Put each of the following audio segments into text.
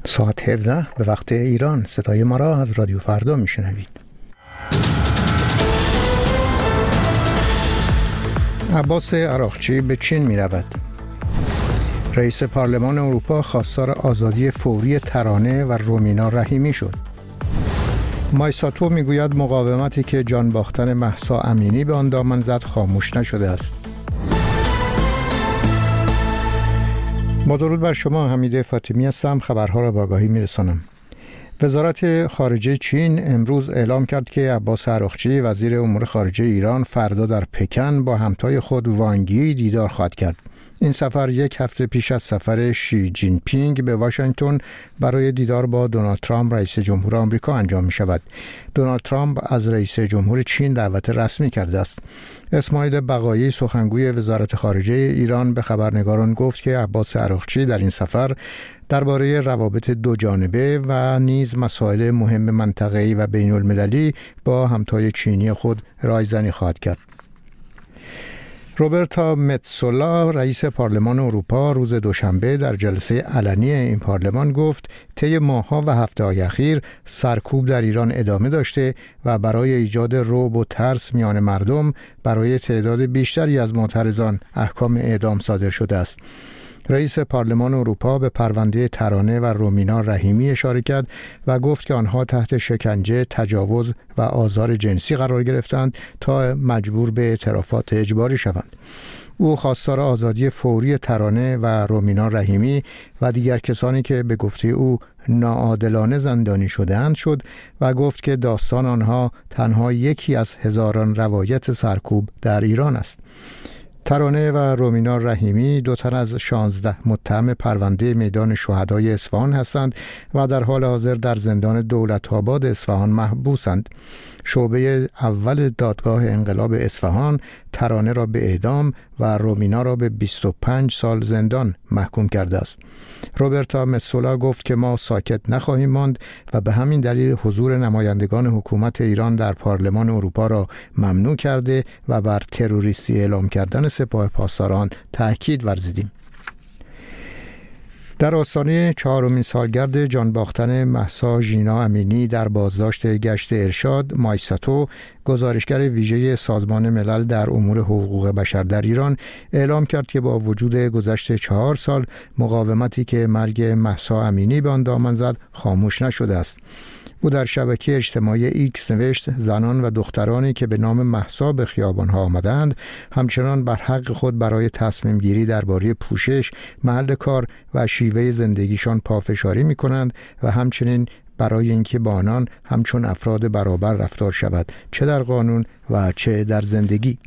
ساعت 17 به وقت ایران. صدای ما را از رادیو فردا میشنوید. عباس عراقچی به چین می رود. رئیس پارلمان اروپا خواستار آزادی فوری ترانه و رومینا رحیمی شد. مایساتو میگوید مقاومتی که جان باختن مهسا امینی به آن دامن زد خاموش نشده است. با درود بر شما، حمید فاطمی هستم. خبرها را با آگاهی میرسانم. وزارت خارجه چین امروز اعلام کرد که عباس عراقچی وزیر امور خارجه ایران فردا در پکن با همتای خود وانگ یی دیدار خواهد کرد. این سفر یک هفته پیش از سفر شی جین پینگ به واشنگتن برای دیدار با دونالد ترامپ رئیس جمهور آمریکا انجام می شود. دونالد ترامپ از رئیس جمهور چین دعوت رسمی کرده است. اسماعیل بقایی سخنگوی وزارت خارجه ایران به خبرنگاران گفت که عباس عراقچی در این سفر درباره روابط دو جانبه و نیز مسائل مهم منطقه‌ای و بین المللی با همتای چینی خود رایزنی خواهد کرد. روبرتا متسولا رئیس پارلمان اروپا روز دوشنبه در جلسه علنی این پارلمان گفت طی ماه‌ها و هفته‌های اخیر سرکوب در ایران ادامه داشته و برای ایجاد رعب و ترس میان مردم برای تعداد بیشتری از معترضان احکام اعدام صادر شده است. رئیس پارلمان اروپا به پرونده ترانه و رومینا رحیمی اشاره کرد و گفت که آنها تحت شکنجه، تجاوز و آزار جنسی قرار گرفتند تا مجبور به اعترافات اجباری شوند. او خواستار آزادی فوری ترانه و رومینا رحیمی و دیگر کسانی که به گفته او ناعادلانه زندانی شده‌اند شد و گفت که داستان آنها تنها یکی از هزاران روایت سرکوب در ایران است. ترانه و رومینا رحیمی دو تن از 16 متهم پرونده میدان شهدای اصفهان هستند و در حال حاضر در زندان دولت‌آباد اصفهان محبوسند. شعبه اول دادگاه انقلاب اصفهان ترانه را به اعدام و رومینا را به 25 سال زندان محکوم کرده است. روبرتا متسولا گفت که ما ساکت نخواهیم ماند و به همین دلیل حضور نمایندگان حکومت ایران در پارلمان اروپا را ممنوع کرده و بر تروریستی اعلام کردن سپاه پاسداران تاکید ورزیدیم. در آستانه 4مین سالگرد جان باختن مهسا ژینا امینی در بازداشت گشت ارشاد، مایساتو گزارشگر ویژه سازمان ملل در امور حقوق بشر در ایران اعلام کرد که با وجود گذشت 4 سال مقاومتی که مرگ مهسا امینی به آن دامن زد خاموش نشده است. او در شبکه اجتماعی ایکس نوشت زنان و دخترانی که به نام مهسا به خیابان‌ها آمدند همچنان بر حق خود برای تصمیم گیری درباره پوشش، محل کار و شیوه زندگیشان پافشاری می‌کنند و همچنین برای اینکه با آنان همچون افراد برابر رفتار شود، چه در قانون و چه در زندگی.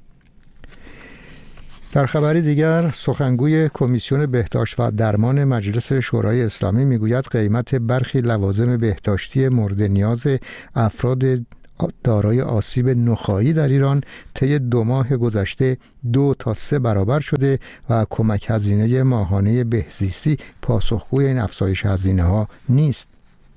در خبری دیگر، سخنگوی کمیسیون بهداشت و درمان مجلس شورای اسلامی میگوید قیمت برخی لوازم بهداشتی مورد نیاز افراد دارای آسیب نخاعی در ایران طی 2 ماه گذشته 2 تا 3 برابر شده و کمک هزینه ماهانه بهزیستی پاسخگوی این افزایش هزینه‌ها نیست.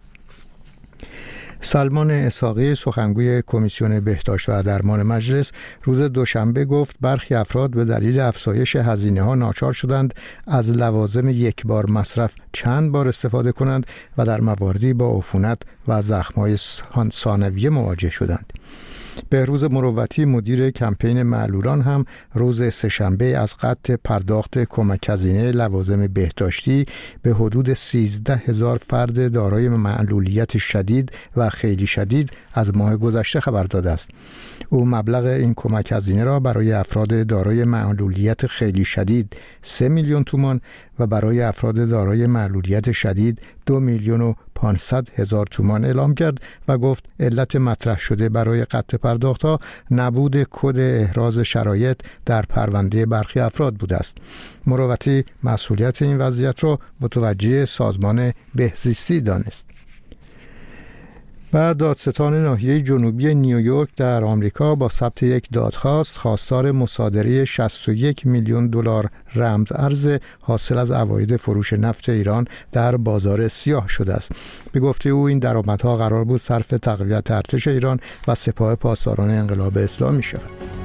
سلمان اسحاقی سخنگوی کمیسیون بهداشت و درمان مجلس روز دوشنبه گفت برخی افراد به دلیل افزایش هزینه‌ها ناچار شدند از لوازم یک بار مصرف چند بار استفاده کنند و در مواردی با عفونت و زخم‌های ثانویه مواجه شدند. بهروز مروتی مدیر کمپین معلولان هم روز سه‌شنبه از قطع پرداخت کمک هزینه لوازم بهداشتی به حدود 13,000 فرد دارای معلولیت شدید و خیلی شدید از ماه گذشته خبر داده است. او مبلغ این کمک هزینه را برای افراد دارای معلولیت خیلی شدید 3 میلیون تومان و برای افراد دارای معلولیت شدید 2,500,000 تومان اعلام کرد و گفت علت مطرح شده برای قطع پرداخت‌ها نبود کد احراز شرایط در پرونده برخی افراد بوده است. مروتی مسئولیت این وضعیت را متوجه سازمان بهزیستی دانست. و دادستان ناحیه جنوبی نیویورک در آمریکا با ثبت یک دادخواست خواستار مصادره 61 میلیون دلار رمز ارز حاصل از عواید فروش نفت ایران در بازار سیاه شده است. به گفته او این درآمدها قرار بود صرف تقویت ارتش ایران و سپاه پاسداران انقلاب اسلامی شود.